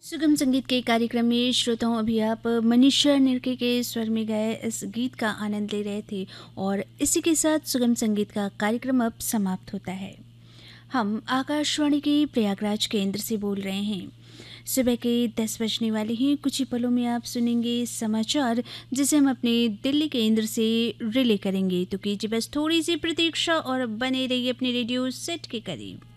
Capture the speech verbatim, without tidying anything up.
सुगम संगीत के कार्यक्रम में श्रोताओं अभी आप मनीषा निर्के के स्वर में गाए इस गीत का आनंद ले रहे थे और इसी के साथ सुगम संगीत का कार्यक्रम अब समाप्त होता है। हम आकाशवाणी के प्रयागराज केंद्र से बोल रहे हैं। सुबह के दस बजने वाले हैं। कुछ ही पलों में आप सुनेंगे समाचार जिसे हम अपने दिल्ली केंद्र से रिले करेंगे। तो कीजिए बस थोड़ी सी प्रतीक्षा और बने रहिए अपने रेडियो सेट के करीब।